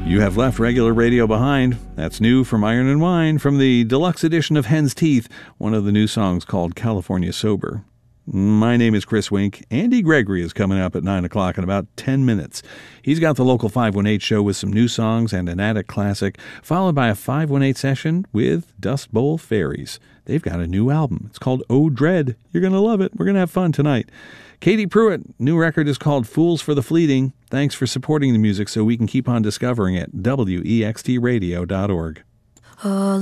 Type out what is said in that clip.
You have left regular radio behind. That's new from Iron and Wine from the deluxe edition of Hen's Teeth, one of the new songs called California Sober. My name is Chris Wink. Andy Gregory is coming up at 9 o'clock in about 10 minutes. He's got the Local 518 show with some new songs and an attic classic, followed by a 518 session with Dust Bowl Fairies. They've got a new album. It's called Oh Dread. You're going to love it. We're going to have fun tonight. Katie Pruitt, new record is called Fools for the Fleeting. Thanks for supporting the music so we can keep on discovering it. WEXTradio.org.